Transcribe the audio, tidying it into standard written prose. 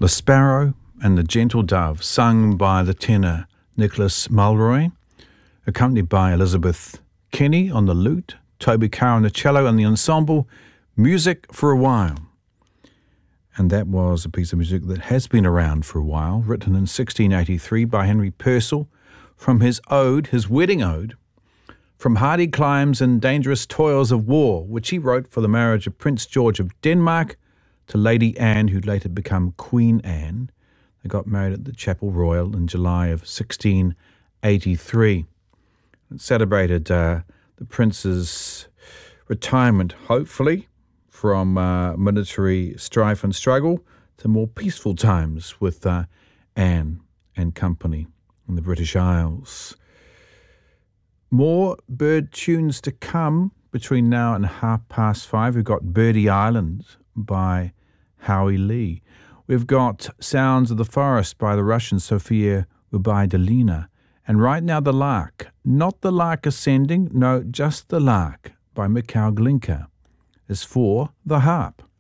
The Sparrow and the Gentle Dove, sung by the tenor Nicholas Mulroy, accompanied by Elizabeth Kenny on the lute, Toby Carr on the cello, and the ensemble Music for a While. And that was a piece of music that has been around for a while, written in 1683 by Henry Purcell from his ode, his wedding ode, From Hardy Climes and Dangerous Toils of War, which he wrote for the marriage of Prince George of Denmark to Lady Anne, who'd later become Queen Anne. They got married at the Chapel Royal in July of 1683. It celebrated the prince's retirement, hopefully, from military strife and struggle to more peaceful times with Anne and company in the British Isles. More bird tunes to come between now and 5:30. We've got Birdie Island by Howie Lee. We've got Sounds of the Forest by the Russian Sofia Ubaidulina. And right now The Lark, not The Lark Ascending, no, just The Lark by Mikhail Glinka, is for the harp.